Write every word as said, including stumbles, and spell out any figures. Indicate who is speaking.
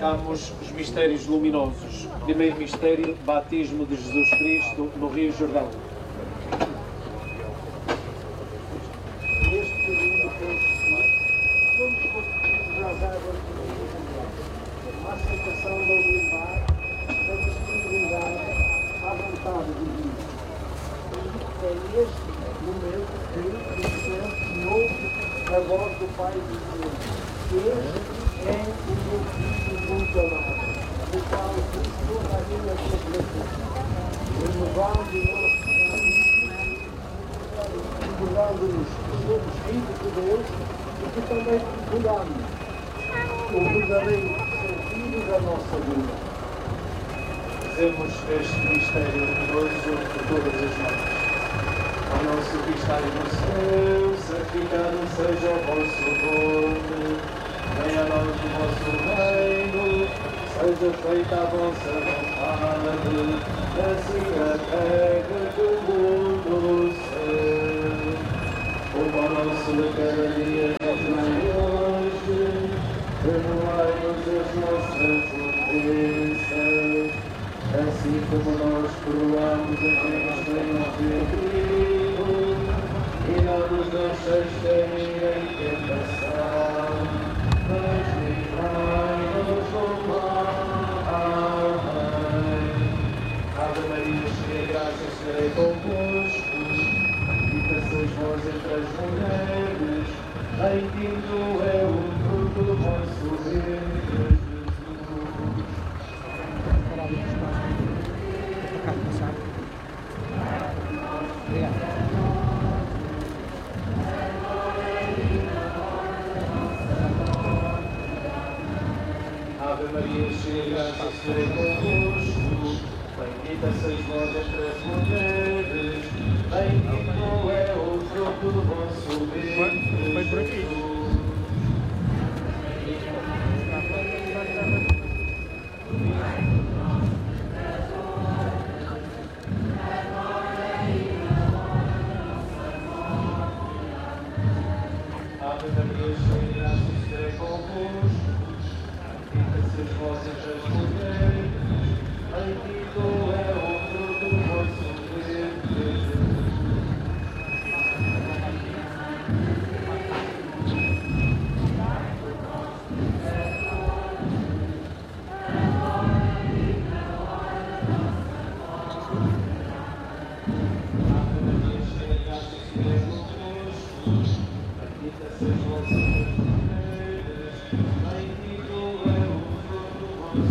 Speaker 1: celebramos os mistérios luminosos. Primeiro mistério, batismo de Jesus Cristo no Rio Jordão.
Speaker 2: Neste período, somos conduzidos às águas do Rio Jordão, à aceitação da humildade, da disponibilidade, à vontade divina. E é neste momento que o Senhor ouve a voz do Pai dizendo: este é o meu filho muito amado, o qual fiz toda a minha compreensão. Renovando o nosso recordando-nos que somos filhos de Deus e que também procuramos o verdadeiro sentido da nossa vida.
Speaker 1: Fazemos este mistério luminoso por todas as mãos. Ó nosso que estais no céu, santificado seja o vosso nome. Venha a nós o vosso reino, seja feita a vossa vontade, assim na terra como no céu. O pão nosso de cada dia dai hoje, perdoai-nos as nossas ofensas, assim como nós perdoamos a quem nos tem ofendido, e não nos deixeis cair em tentação, mas livrai-nos do mal. Amém. Ave Maria, cheia de graça, o Senhor é convosco. Bendita sois vós entre as mulheres, bendito é o fruto do vosso ventre, Jesus. Ave Maria, cheia de graça, o Senhor é convosco. Bendita sois vós entre as mulheres, bendito é o fruto do vosso ventre.
Speaker 3: Foi por aqui.
Speaker 2: Ave Maria, cheia de graça, o Senhor é convosco. Bendita sois vós entre as mulheres, bendito é o fruto do vosso ventre, Jesus. Ave Maria, cheia de graça, o Senhor é convosco. Bendita sois vós entre as mulheres.